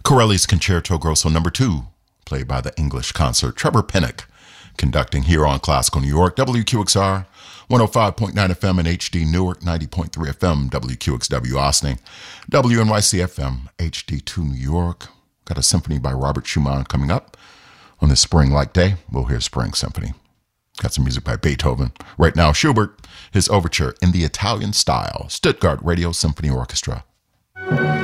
Corelli's Concerto Grosso No. 2, played by the English concert Trevor Pinnock, conducting here on Classical New York, WQXR, 105.9 FM in HD Newark, 90.3 FM, WQXW Austin, WNYC FM, HD2 New York. Got a symphony by Robert Schumann coming up on this spring-like day. We'll hear Spring Symphony. Got some music by Beethoven. Right now, Schubert, his overture in the Italian style, Stuttgart Radio Symphony Orchestra.